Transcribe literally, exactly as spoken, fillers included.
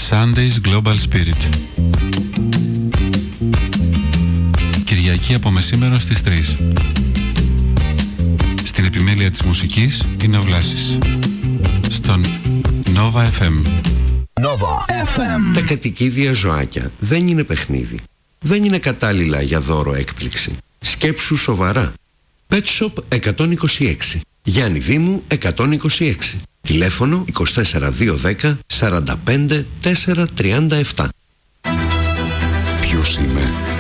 Sundays Global Spirit. Κυριακή από μεσήμερο στις τρεις. Στην επιμέλεια της μουσικής είναι ο Βλάσης. Στον Nova εφ εμ. Nova εφ εμ. Τα κατοικίδια ζωάκια δεν είναι παιχνίδι. Δεν είναι κατάλληλα για δώρο έκπληξη. Σκέψου σοβαρά. Pet Shop εκατόν είκοσι έξι. Γιάννη Δήμου εκατόν είκοσι έξι. Τηλέφωνο είκοσι τέσσερα διακόσια δέκα σαράντα πέντε τετρακόσια τριάντα επτά. Ποιος είμαι?